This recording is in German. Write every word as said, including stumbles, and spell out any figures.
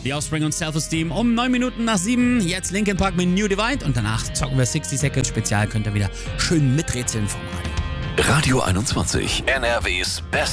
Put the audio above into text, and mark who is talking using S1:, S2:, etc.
S1: The Offspring und Self-Esteem um neun Minuten nach sieben. Jetzt Linkin Park mit New Divide und danach zocken wir sechzig Seconds Spezial. Könnt ihr wieder schön miträtseln vom Radio.
S2: Radio einundzwanzig, N R Ws Best